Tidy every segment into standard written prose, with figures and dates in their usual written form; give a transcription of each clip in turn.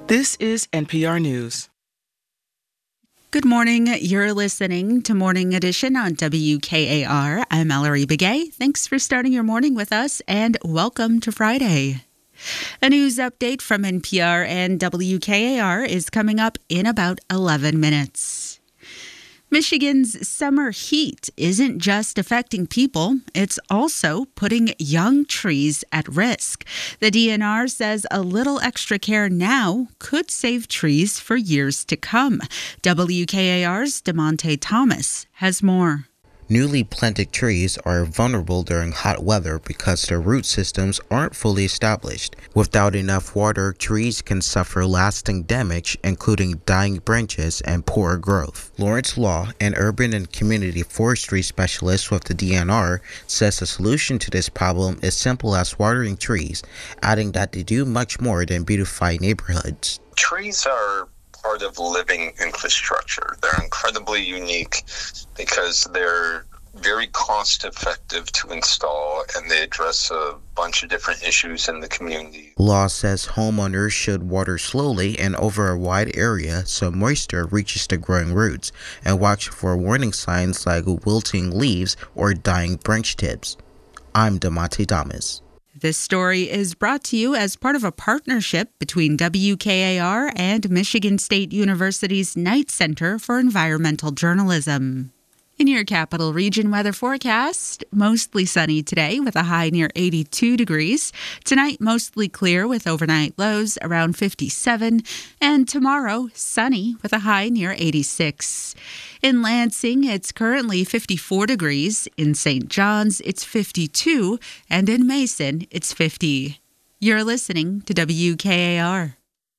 This is NPR News. Good morning. You're listening to Morning Edition on WKAR. I'm Mallory Begay. Thanks for starting your morning with us, and welcome to Friday. A news update from NPR and WKAR is coming up in about 11 minutes. Michigan's summer heat isn't just affecting people, it's also putting young trees at risk. The DNR says a little extra care now could save trees for years to come. WKAR's DeMonte Thomas has more. Newly planted trees are vulnerable during hot weather because their root systems aren't fully established. Without enough water, trees can suffer lasting damage, including dying branches and poor growth. Lawrence Law, an urban and community forestry specialist with the DNR, says the solution to this problem is simple as watering trees, adding that they do much more than beautify neighborhoods. Trees are part of living infrastructure. They're incredibly unique because they're very cost effective to install and they address a bunch of different issues in the community. Law says homeowners should water slowly and over a wide area so moisture reaches the growing roots, and watch for warning signs like wilting leaves or dying branch tips. I'm DeMonte Thomas. This story is brought to you as part of a partnership between WKAR and Michigan State University's Knight Center for Environmental Journalism. In your capital region weather forecast, mostly sunny today with a high near 82 degrees. Tonight, mostly clear with overnight lows around 57. And tomorrow, sunny with a high near 86. In Lansing, it's currently 54 degrees. In St. John's, it's 52. And in Mason, it's 50. You're listening to WKAR.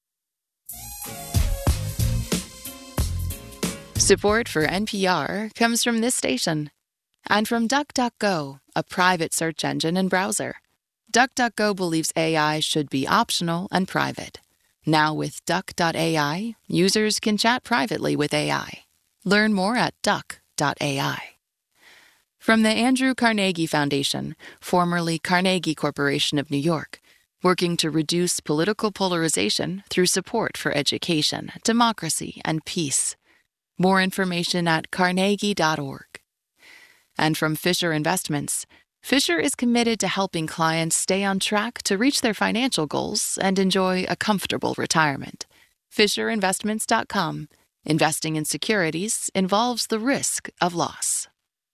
Support for NPR comes from this station and from DuckDuckGo, a private search engine and browser. DuckDuckGo believes AI should be optional and private. Now with Duck.ai, users can chat privately with AI. Learn more at Duck.ai. From the Andrew Carnegie Foundation, formerly Carnegie Corporation of New York, working to reduce political polarization through support for education, democracy, and peace. More information at carnegie.org. And from Fisher Investments, Fisher is committed to helping clients stay on track to reach their financial goals and enjoy a comfortable retirement. FisherInvestments.com. Investing in securities involves the risk of loss.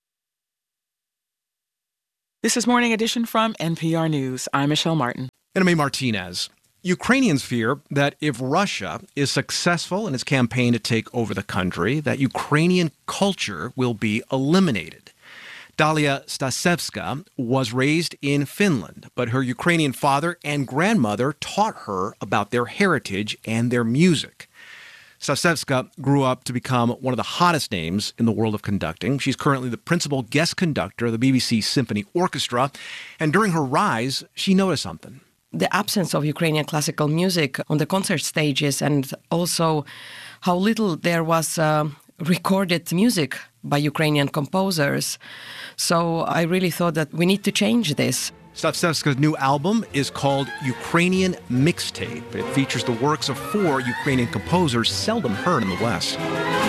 This is Morning Edition from NPR News. I'm Michelle Martin. And I'm A. Martinez. Ukrainians fear that if Russia is successful in its campaign to take over the country, that Ukrainian culture will be eliminated. Dalia Stasevska was raised in Finland, but her Ukrainian father and grandmother taught her about their heritage and their music. Stasevska grew up to become one of the hottest names in the world of conducting. She's currently the principal guest conductor of the BBC Symphony Orchestra, and during her rise, she noticed something. The absence of Ukrainian classical music on the concert stages, and also how little there was recorded music by Ukrainian composers. So I really thought that we need to change this. Stasevska's new album is called Ukrainian Mixtape. It features the works of 4 Ukrainian composers seldom heard in the West.